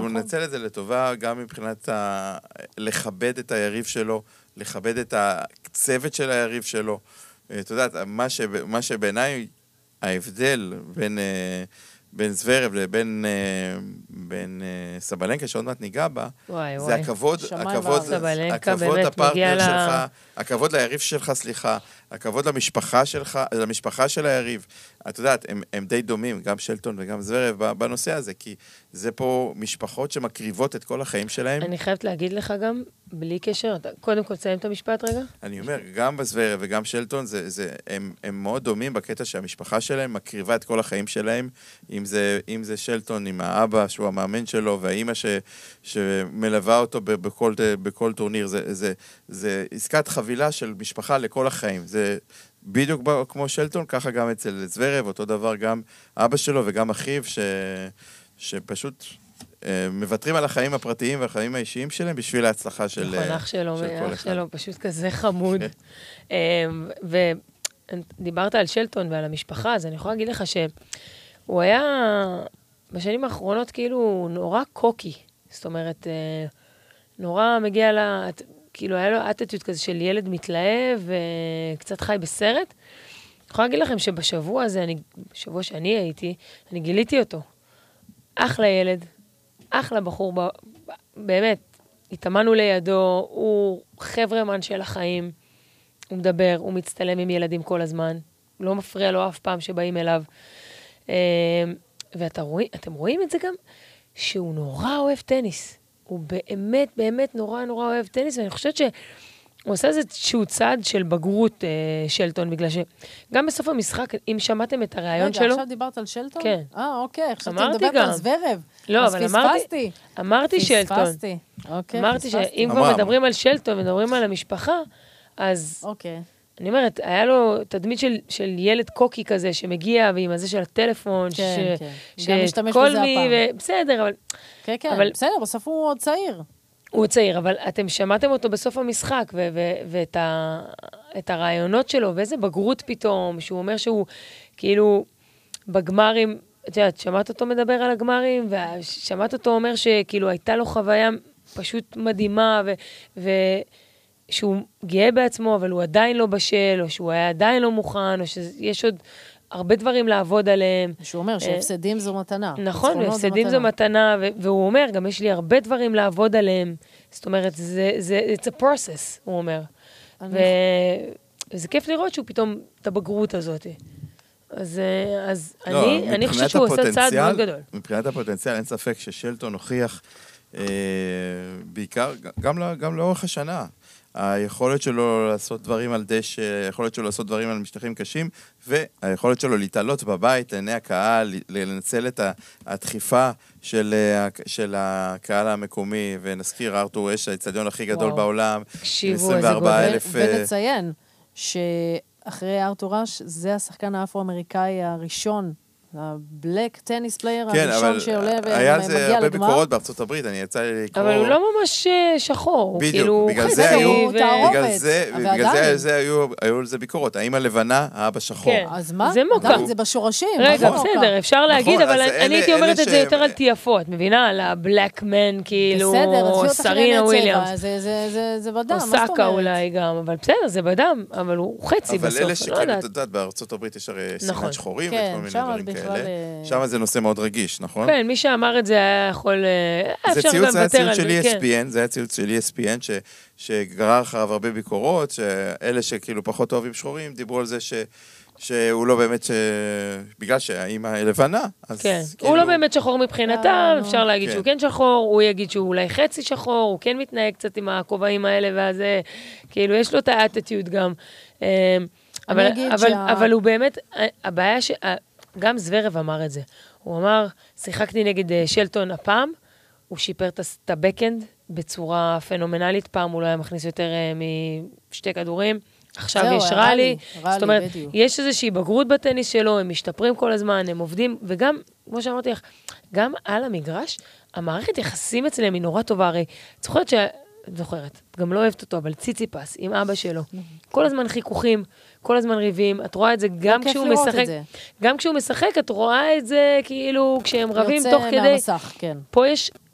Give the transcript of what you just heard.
הוא נצל את זה לטובה, גם מבחינת לכבד את היריב שלו, לכבד את הצוות של היריב שלו. אתה יודעת, מה שבעיניי ההבדל בין זוורב לבין סבלנקה, שעוד מעט ניגע בה, זה הכבוד לפרטנר שלך, הכבוד ליריב שלך, סליחה, הכבוד למשפחה של היריב. את יודעת, הם די דומים, גם שלטון וגם זוורב בנושא הזה, כי זה פה משפחות שמקריבות את כל החיים שלהם. אני חייבת להגיד לך גם, בלי קשר, קודם כל תסיים את המשפט רגע. אני אומר, גם בזוורב וגם שלטון, הם מאוד דומים בקטע שהמשפחה שלהם מקריבה את כל החיים שלהם, אם זה שלטון עם האבא, שהוא המאמן שלו, והאימא שמלווה אותו בכל טורניר, זה עסקת חבילה של משפחה לכל החיים. זה בדיוק כמו שלטון, ככה גם אצל זוורב, אותו דבר גם אבא שלו וגם אחיו, שפשוט מוותרים על החיים הפרטיים והחיים האישיים שלהם בשביל ההצלחה של כל אחד. נכון, אח שלו פשוט כזה חמוד. ודיברת על שלטון ועל המשפחה, אז אני יכולה להגיד לך שהוא היה בשנים האחרונות כאילו נורא קוקי. זאת אומרת, נורא מגיע כאילו היה לו אטטיוד כזה של ילד מתלהב וקצת חי בסרט. אני יכולה להגיד לכם שבשבוע הזה, בשבוע שאני הייתי, אני גיליתי אותו. אחלה ילד, אחלה בחור, באמת, התאמנו לידו, הוא חברמן של החיים, הוא מדבר, הוא מצטלם עם ילדים כל הזמן, לא מפריע לו אף פעם שבאים אליו. ואתם רואים את זה גם, שהוא נורא אוהב טניס. הוא באמת, באמת נורא נורא אוהב טניס, ואני חושבת שהוא עושה איזשהו צעד של בגרות שלטון, בגלל שגם בסוף המשחק, אם שמעתם את הרעיון שלו... רגע, עכשיו דיברת על שלטון? כן. אוקיי, חשבתי מדברת על זוורב. לא, אבל אמרתי שלטון. פספסתי. אמרתי שאם כבר מדברים על שלטון, מדברים על המשפחה, אז... אוקיי. אני אומרת, היה לו תדמית של ילד קוקי כזה, שמגיע, ועם הזה של הטלפון, כן, כן. גם משתמש בזה הפעם. בסדר, אבל... כן, כן, בסדר, בסוף הוא עוד צעיר. הוא עוד צעיר, אבל אתם שמעתם אותו בסוף המשחק, ואת הרעיונות שלו, ואיזה בגרות פתאום, שהוא אומר שהוא, כאילו, בגמרים, את יודעת, שמעת אותו מדבר על הגמרים, ושמעת אותו אומר שכאילו הייתה לו חוויה פשוט מדהימה, שהוא גאה בעצמו, אבל הוא עדיין לא בשל, או שהוא היה עדיין לא מוכן, או שיש עוד הרבה דברים לעבוד עליהם. שהוא אומר שהפסדים זו מתנה. נכון, הפסדים זו מתנה, והוא אומר, גם יש לי הרבה דברים לעבוד עליהם. זאת אומרת, it's a process, הוא אומר. וזה כיף לראות שהוא פתאום, את הבגרות הזאת. אז אני חושבת שהוא עושה צעד מאוד גדול. מבחינת הפוטנציאל, אין ספק ששלטון הוכיח, בעיקר, גם לאורך השנה, היכולת שלו לעשות דברים על דשא, היכולת שלו לעשות דברים על משטחים קשים, והיכולת שלו להתעלות בבית, לעיני הקהל, לנצל את הדחיפה של הקהל המקומי, ונזכיר, ארתור אש, האצטדיון הכי גדול בעולם, 24,000... ונציין שאחרי ארתור אש, זה השחקן האפרו-אמריקאי הראשון, הבלק טניס פלייר הראשון שעולה ומגיע לגמר. היה על זה הרבה ביקורות בארצות הברית, אני יצא לי לקרוא... אבל הוא לא ממש שחור. בדיוק, בגלל זה היו על זה ביקורות. האם הלבנה, האבא שחור. אז מה? זה מוקם. זה בשורשים. רגע, בסדר, אפשר להגיד, אבל אני הייתי אומרת את זה יותר על תיאפות, מבינה? על הבלק מן, כאילו, סרינה וויליאמס. זה בדם, מה זאת אומרת? אוסקה אולי גם, אבל בסדר, זה בדם, אבל הוא חצי בסוף, אבל אלה שכאילו, את יודעת, בארצות הברית יש הרי סימן שחורים וכל מיני דברים כאלה. שם זה נושא מאוד רגיש, נכון? כן, מי שאמר את זה היה יכול... אפשר גם לוותר על זה. זה היה ציוץ של ESPN, שגרר אחריו הרבה ביקורות, שאלה שכאילו פחות אוהבים שחורים, דיברו על זה שהוא לא באמת, בגלל שהאימא לבנה, אז כן, הוא לא באמת שחור מבחינתם, אפשר להגיד שהוא כן שחור, הוא יגיד שהוא אולי חצי שחור, הוא כן מתנהג קצת עם הכובעים האלה, ואז כאילו יש לו את האטטיוד גם. אבל הוא באמת, הבעיה גם זוורב אמר את זה. הוא אמר, שיחקתי נגד שלטון הפעם, הוא שיפר את הבקאנד בצורה פנומנלית, פעם הוא לא היה מכניס יותר משתי כדורים, עכשיו יש רלי, זאת אומרת, יש איזושהי בגרות בטניס שלו, הם משתפרים כל הזמן, הם עובדים, וגם, כמו שאמרתי לך, גם על המגרש, המערכת יחסים אצלם היא נורא טובה, הרי זוכרת, גם לא אוהבת אותו, אבל ציציפס עם אבא שלו, כל הזמן חיכוכים, כל הזמן ריבים, את רואה את זה גם כשהוא משחק, גם כשהוא משחק, את רואה את זה כאילו כשהם רבים תוך כדי, יוצא מהמסך, כן. פה יש